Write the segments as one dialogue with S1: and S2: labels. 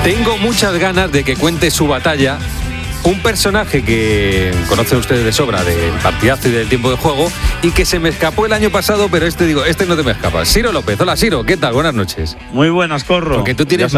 S1: Tengo muchas ganas de que cuente su batalla un personaje que conocen ustedes de sobra del partidazo y del tiempo de juego y que se me escapó el año pasado, pero este no te me escapa. Ciro López. Hola, Ciro, ¿qué tal? Buenas noches.
S2: Muy buenas, Corro.
S1: Porque tú tienes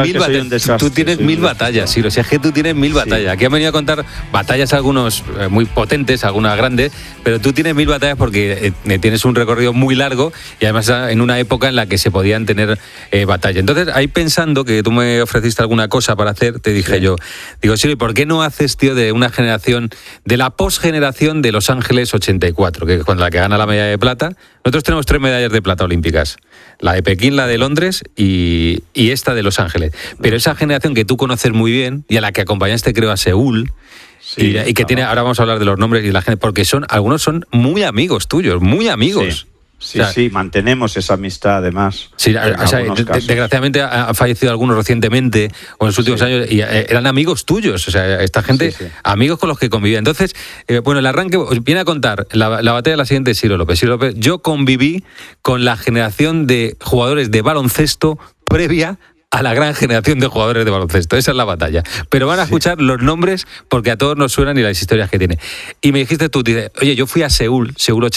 S1: mil batallas, Ciro. Si es que tú tienes mil batallas. Aquí han venido a contar batallas algunos muy potentes, algunas grandes, pero tú tienes 1000 batallas porque tienes un recorrido muy largo y además en una época en la que se podían tener batallas. Entonces, ahí pensando que tú me ofreciste alguna cosa para hacer, te dije yo, digo, Ciro, ¿y por qué no haces, tío, de una generación, de la posgeneración de Los Ángeles 84, que es con la que gana la medalla de plata? Nosotros tenemos 3 medallas de plata olímpicas, la de Pekín, la de Londres y esta de Los Ángeles. Pero esa generación que tú conoces muy bien y a la que acompañaste, creo, a Seúl, sí, y que tiene, ahora vamos a hablar de los nombres y la gente, porque algunos son muy amigos tuyos, muy amigos.
S2: Sí, sí, mantenemos esa amistad además.
S1: Sí, desgraciadamente han fallecido algunos recientemente o en los últimos años y eran amigos tuyos, o sea, esta gente, amigos con los que convivía. Entonces, bueno, el arranque viene a contar la batalla de la siguiente, Ciro López. Ciro López, yo conviví con la generación de jugadores de baloncesto previa a la gran generación de jugadores de baloncesto. Esa es la batalla. Pero van a escuchar los nombres porque a todos nos suenan y las historias que tiene. Y me dijiste tú, oye, yo fui a Seúl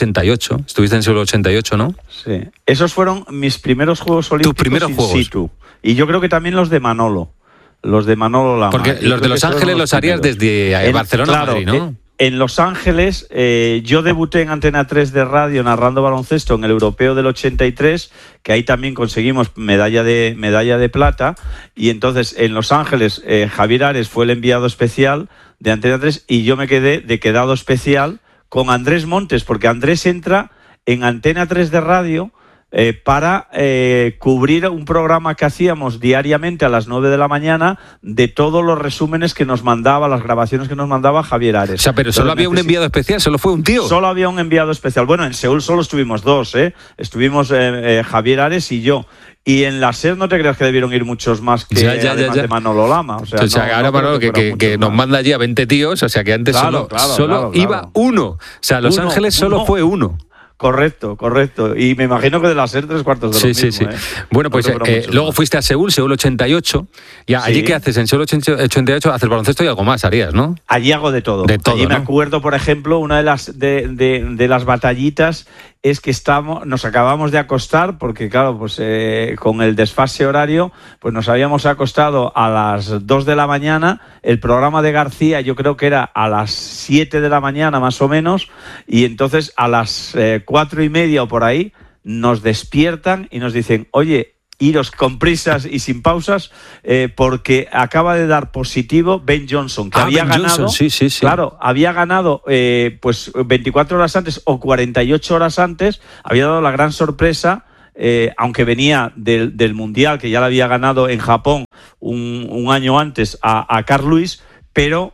S1: 88. Estuviste en Seúl 88, ¿no?
S2: Sí. Esos fueron mis primeros Juegos Olímpicos.
S1: Tus primeros juegos.
S2: Situ. Y yo creo que también los de Manolo. Los de Manolo Lama.
S1: Porque los de Los Ángeles los harías desde Barcelona a Madrid, ¿no?
S2: En Los Ángeles, yo debuté en Antena 3 de radio narrando baloncesto en el Europeo del 83, que ahí también conseguimos medalla de plata, y entonces en Los Ángeles Javier Ares fue el enviado especial de Antena 3 y yo me quedé de quedado especial con Andrés Montes, porque Andrés entra en Antena 3 de radio para cubrir un programa que hacíamos diariamente a las 9 de la mañana de todos los resúmenes que nos mandaba, las grabaciones que nos mandaba Javier Ares.
S1: O sea, pero solo había un enviado especial, solo fue un tío.
S2: Solo había un enviado especial. Bueno, en Seúl solo estuvimos 2, Estuvimos Javier Ares y yo. Y en la SER no te creas que debieron ir muchos más que de Manolo Lama. O sea,
S1: ahora Manolo que nos manda allí a 20 tíos, o sea que antes solo iba uno. O sea, Los Ángeles solo fue uno.
S2: Correcto. Y me imagino que de la SER 3/4 de lo mismo.
S1: Sí. Bueno, pues luego fuiste a Seúl 88. Y allí, ¿qué haces? En Seúl 88 haces baloncesto y algo más harías, ¿no?
S2: Allí hago de todo. Allí me acuerdo, por ejemplo, una de las batallitas es que nos acabamos de acostar, porque claro, pues con el desfase horario, pues nos habíamos acostado a las 2 de la mañana, el programa de García yo creo que era a las 7 de la mañana más o menos, y entonces a las 4:30 o por ahí nos despiertan y nos dicen, oye, iros con prisas y sin pausas, porque acaba de dar positivo Ben Johnson, que había ganado. Sí. Claro, había ganado pues 24 horas antes o 48 horas antes, había dado la gran sorpresa, aunque venía del Mundial, que ya lo había ganado en Japón un año antes a Carl Lewis, pero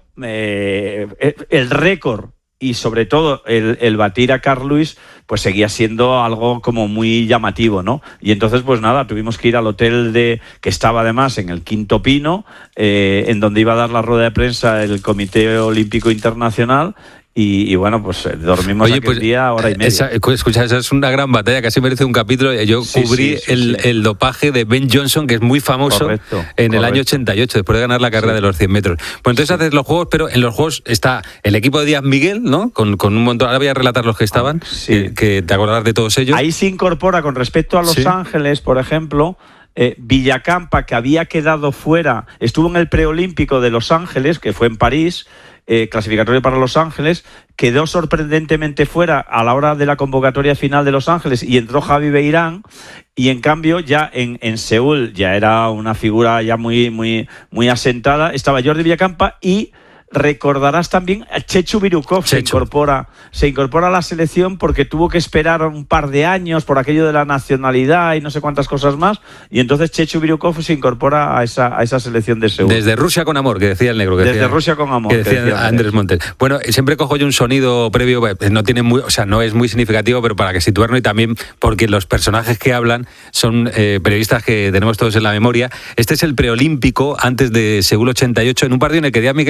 S2: el récord y sobre todo el batir a Carl Lewis pues seguía siendo algo como muy llamativo, ¿no? Y entonces pues nada, tuvimos que ir al hotel que estaba además en el Quinto Pino, en donde iba a dar la rueda de prensa el Comité Olímpico Internacional. Y bueno, pues dormimos aquel día hora y media.
S1: Escucha, esa es una gran batalla, casi merece un capítulo. Yo cubrí el dopaje de Ben Johnson, que es muy famoso, en el año 88, después de ganar la carrera de los 100 metros. Pues entonces haces los juegos, pero en los juegos está el equipo de Díaz Miguel, ¿no? Con un montón. Ahora voy a relatar los que estaban, que te acordarás de todos ellos.
S2: Ahí se incorpora, con respecto a Los Ángeles, por ejemplo, Villacampa, que había quedado fuera, estuvo en el preolímpico de Los Ángeles, que fue en París, clasificatorio para Los Ángeles, quedó sorprendentemente fuera a la hora de la convocatoria final de Los Ángeles y entró Javi Beirán, y en cambio ya en Seúl ya era una figura ya muy asentada, estaba Jordi Villacampa y recordarás también a Chechu Birukov. Se incorpora a la selección porque tuvo que esperar un par de años por aquello de la nacionalidad y no sé cuántas cosas más, y entonces Chechu Birukov se incorpora a esa selección de Seúl.
S1: Desde Rusia con amor, que decía el negro.
S2: Desde Rusia con amor,
S1: que decía Andrés Montes. Bueno, siempre cojo yo un sonido previo, no es muy significativo, pero para que situarnos, y también porque los personajes que hablan son periodistas que tenemos todos en la memoria. Este es el preolímpico antes de Seúl 88, en un partido en el que Díaz Miguel se enfada,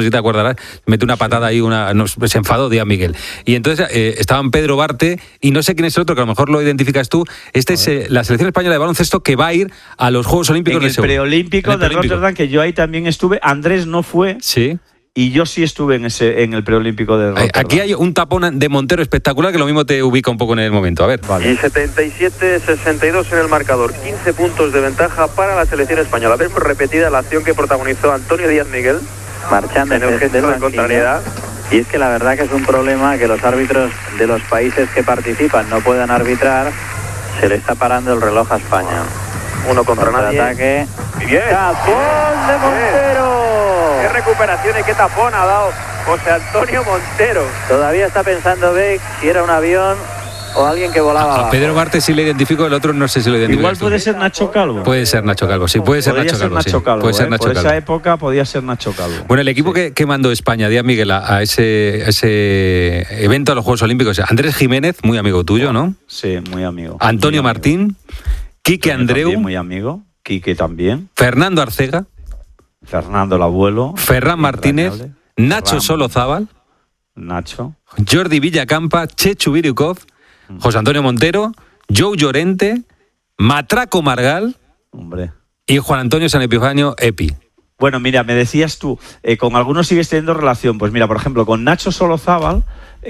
S1: no sé si te acordarás, mete una patada ahí, se enfadó Díaz Miguel. Y entonces estaban Pedro Barte y no sé quién es el otro, que a lo mejor lo identificas tú. Este es la selección española de baloncesto que va a ir a los Juegos Olímpicos
S2: de Seúl. En el preolímpico de Rotterdam, que yo ahí también estuve. Andrés no fue.
S1: Sí.
S2: Y yo sí estuve en el preolímpico de Rotterdam.
S1: Aquí hay un tapón de Montero espectacular que lo mismo te ubica un poco en el momento. A ver.
S3: Vale. Y 77-62 en el marcador. 15 puntos de ventaja para la selección española. Vemos repetida la acción que protagonizó Antonio Díaz Miguel.
S4: Marchando
S3: en el gesto de contrariedad.
S4: Y es que la verdad que es un problema que los árbitros de los países que participan no puedan arbitrar. Se le está parando el reloj a España.
S3: Uno contra nadie.
S4: Ataque.
S3: Bien.
S4: ¡Tapón de Montero!
S3: ¡Qué recuperación y qué tapón ha dado José Antonio Montero!
S4: Todavía está pensando Beck si era un avión o alguien que volaba abajo.
S1: A Pedro Barte sí le identifico, el otro no sé si lo identifico.
S2: Igual puede ser Nacho Calvo.
S1: Puede ser Nacho Calvo, sí, puede ser Nacho Calvo.
S2: Puede ser Nacho Calvo. Por esa época podía ser Nacho Calvo.
S1: Bueno, el equipo que mandó España, Díaz Miguel, a ese evento a los Juegos Olímpicos, Andrés Jiménez, muy amigo tuyo, ¿no?
S2: Sí, muy amigo.
S1: Antonio
S2: muy amigo.
S1: Martín, Quique Andreu.
S2: También muy amigo. Quique también.
S1: Fernando Arcega.
S2: Fernando el abuelo.
S1: Ferran Martínez. Nacho Solozábal.
S2: Nacho.
S1: Jordi Villacampa. Chechu Birukov. José Antonio Montero. Joe Llorente. Matraco Margal.
S2: Hombre.
S1: Y Juan Antonio San Epifanio Epi.
S2: Bueno, mira, me decías tú, con algunos sigues teniendo relación. Pues mira, por ejemplo, con Nacho Solozábal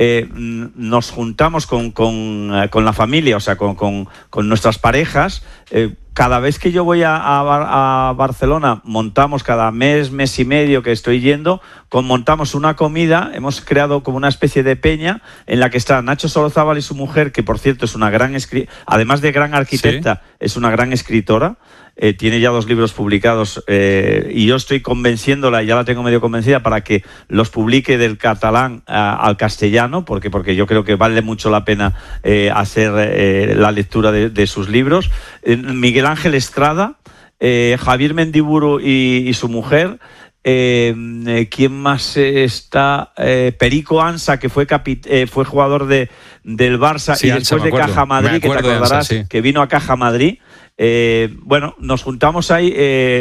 S2: nos juntamos con la familia, o sea, con nuestras parejas. Cada vez que yo voy a Barcelona, montamos cada mes y medio que estoy yendo, montamos una comida. Hemos creado como una especie de peña en la que está Nacho Solozábal y su mujer, que por cierto es una gran además de gran arquitecta, ¿sí? Es una gran escritora. Tiene ya 2 libros publicados y yo estoy convenciéndola, ya la tengo medio convencida, para que los publique del catalán al castellano, porque yo creo que vale mucho la pena hacer la lectura de sus libros. Miguel Ángel Estrada, Javier Mendiburu y su mujer. ¿Quién más está? Perico Ansa, que fue jugador del Barça, sí, y después de Caja Madrid, que te acordarás, Ansa, sí, que vino a Caja Madrid. Bueno, nos juntamos ahí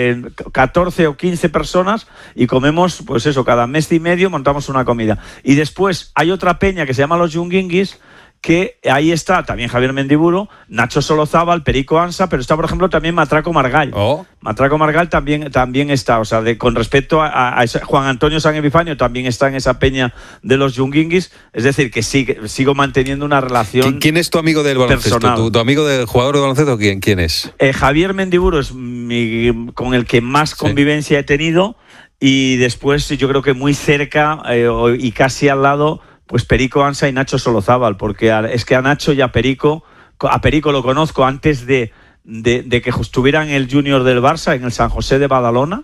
S2: 14 o 15 personas y comemos, pues eso, cada mes y medio montamos una comida. Y después hay otra peña que se llama Los Yunguinguis, que ahí está también Javier Mendiburu, Nacho Solozábal, Perico Ansa, pero está, por ejemplo, también Matraco Margal. Matraco Margal también está, o sea, con respecto a Juan Antonio San Epifanio, también está en esa peña de los Yunguinguis. Es decir, que sí, que sigo manteniendo una relación.
S1: ¿Quién es tu amigo del baloncesto? ¿Tu amigo del jugador de baloncesto? ¿Quién es?
S2: Javier Mendiburu es con el que más convivencia he tenido, y después yo creo que muy cerca y casi al lado, pues Perico Ansa y Nacho Solozábal, porque es que a Nacho y a Perico lo conozco antes de que estuvieran en el Junior del Barça, en el San José de Badalona,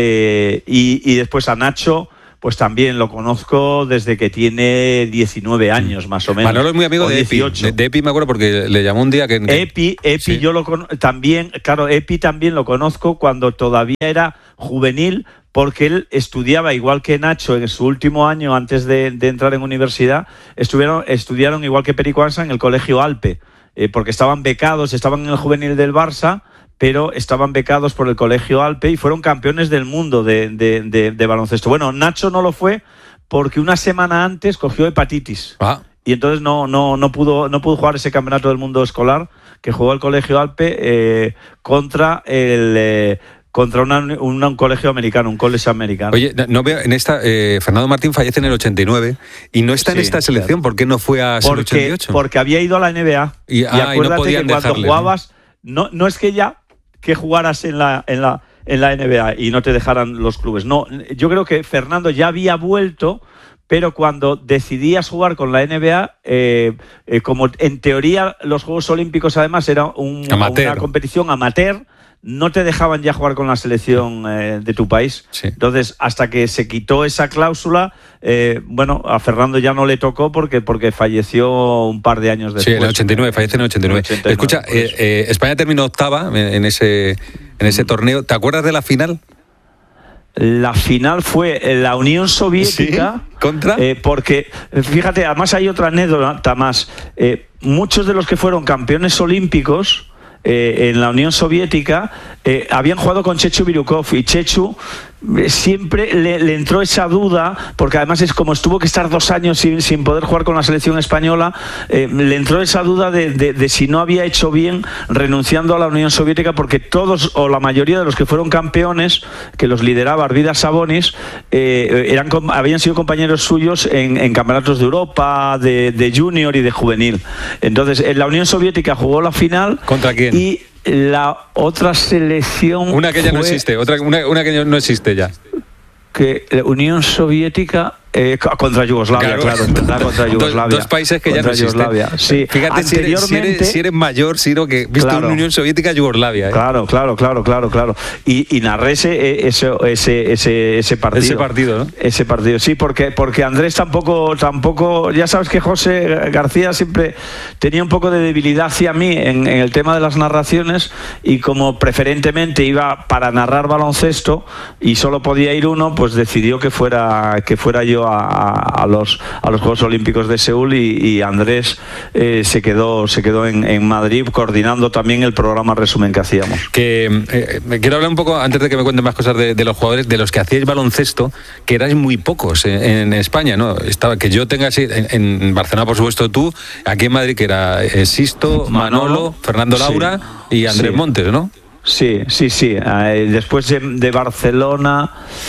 S2: y después a Nacho pues también lo conozco desde que tiene 19 años, más o menos.
S1: Manolo es muy amigo de
S2: 18.
S1: Epi. De Epi me acuerdo porque le llamó un día que...
S2: Epi sí. Yo también, claro, Epi también lo conozco cuando todavía era juvenil, porque él estudiaba igual que Nacho en su último año antes de entrar en universidad. Estudiaron igual que Perico Ansa en el Colegio Alpe, porque estaban becados, estaban en el juvenil del Barça, pero estaban becados por el Colegio Alpe y fueron campeones del mundo de baloncesto. Bueno, Nacho no lo fue porque una semana antes cogió hepatitis. Y entonces no pudo jugar ese campeonato del mundo escolar que jugó el Colegio Alpe contra un colegio americano, un college americano.
S1: Oye, no veo en esta. Fernando Martín fallece en el 89 y no está en esta selección. Claro. ¿Por qué no fue a el 88?
S2: Porque había ido a la NBA. Y acuérdate no podían que cuando jugabas, no es que ya que jugaras en la NBA y no te dejaran los clubes. No, yo creo que Fernando ya había vuelto, pero cuando decidías jugar con la NBA, como en teoría los Juegos Olímpicos además era una competición amateur, no te dejaban ya jugar con la selección de tu país. Sí. Entonces, hasta que se quitó esa cláusula, bueno, a Fernando ya no le tocó porque falleció un par de años después.
S1: Sí, en el 89, fallece en el 89. Escucha, España terminó octava en ese torneo. ¿Te acuerdas de la final?
S2: La final fue la Unión Soviética.
S1: ¿Sí? ¿Contra?
S2: Porque, fíjate, además hay otra anécdota más. Muchos de los que fueron campeones olímpicos en la Unión Soviética habían jugado con Chechu Birukov, y Chechu siempre le entró esa duda, porque además es como estuvo que estar 2 años sin poder jugar con la selección española, le entró esa duda de si no había hecho bien renunciando a la Unión Soviética, porque todos o la mayoría de los que fueron campeones, que los lideraba Arvidas Sabonis, habían sido compañeros suyos en campeonatos de Europa, de junior y de juvenil. Entonces, en la Unión Soviética jugó la final.
S1: ¿Contra quién?
S2: Y la otra selección...
S1: Una que ya no existe, una que no existe ya.
S2: Que la Unión Soviética... contra Yugoslavia, claro, contra Yugoslavia.
S1: Dos países que ya no existen.
S2: Sí.
S1: Fíjate,
S2: anteriormente,
S1: si eres mayor, Ciro, que viste una Unión Soviética Yugoslavia.
S2: Claro. Y narré ese partido.
S1: Ese partido, ¿no?
S2: Ese partido, sí, porque Andrés tampoco, ya sabes que José García siempre tenía un poco de debilidad hacia mí en el tema de las narraciones, y como preferentemente iba para narrar baloncesto y solo podía ir uno, pues decidió que fuera yo a los Juegos Olímpicos de Seúl, y Andrés se quedó en Madrid coordinando también el programa resumen que hacíamos.
S1: Quiero hablar un poco, antes de que me cuenten más cosas de los jugadores, de los que hacíais baloncesto, que erais muy pocos en España, ¿no? Que yo tenga así, en Barcelona, por supuesto, tú, aquí en Madrid, que era Sisto, Manolo, Fernando Laura y Andrés Montes, ¿no?
S2: Sí. Después de Barcelona...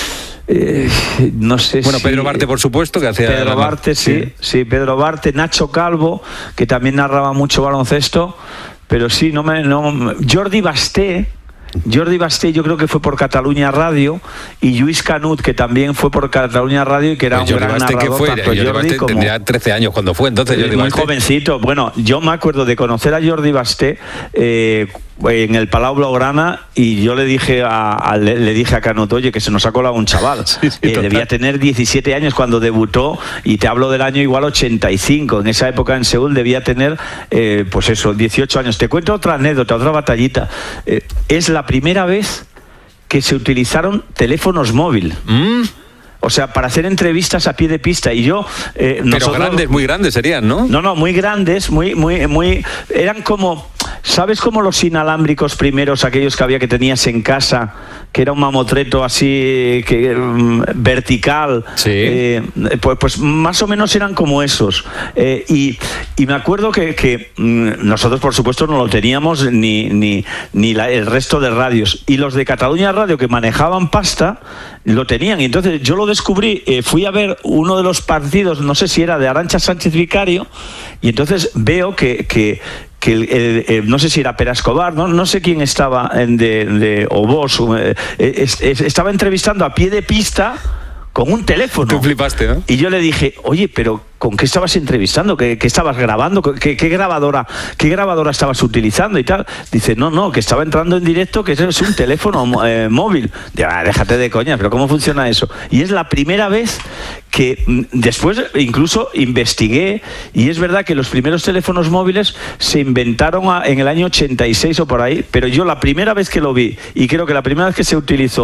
S2: no sé.
S1: Bueno, Pedro Barte, por supuesto, que hacía...
S2: Pedro Barte, sí, Pedro Barte, Nacho Calvo, que también narraba mucho baloncesto, pero sí, Jordi Basté, yo creo que fue por Catalunya Radio, y Lluís Canut, que también fue por Catalunya Radio y que era un gran narrador.
S1: Jordi como... tendría 13 años cuando fue, entonces Jordi
S2: muy
S1: Basté.
S2: Jovencito. Bueno, yo me acuerdo de conocer a Jordi Basté en el Palau Blaugrana, y yo le dije a Canut, oye, que se nos ha colado un chaval. Sí, debía tener 17 años cuando debutó, y te hablo del año igual 85. En esa época en Seúl debía tener, pues eso, 18 años. Te cuento otra anécdota, otra batallita. Es la primera vez que se utilizaron teléfonos móviles. O sea, para hacer entrevistas a pie de pista. Y yo...
S1: pero grandes, muy grandes serían, ¿no?
S2: No, muy grandes, muy... Eran como... ¿Sabes cómo los inalámbricos primeros, aquellos que tenías en casa, que era un mamotreto así vertical?
S1: Sí.
S2: Pues más o menos eran como esos. Y me acuerdo que nosotros, por supuesto, no lo teníamos ni el resto de radios. Y los de Catalunya Radio, que manejaban pasta, lo tenían. Y entonces yo lo descubrí, fui a ver uno de los partidos, no sé si era de Arantxa Sánchez Vicario, y entonces veo que no sé si era Pera Escobar, no sé quién estaba o vos, estaba entrevistando a pie de pista con un teléfono.
S1: Tú flipaste, ¿no?
S2: Y yo le dije, oye, pero ¿con qué estabas entrevistando? ¿Qué estabas grabando? ¿Qué grabadora estabas utilizando y tal? Dice, no, que estaba entrando en directo, que eso es un teléfono móvil. Digo, déjate de coña, pero ¿cómo funciona eso? Y es la primera vez que después incluso investigué, y es verdad que los primeros teléfonos móviles se inventaron en el año 86 o por ahí, pero yo la primera vez que lo vi, y creo que la primera vez que se utilizó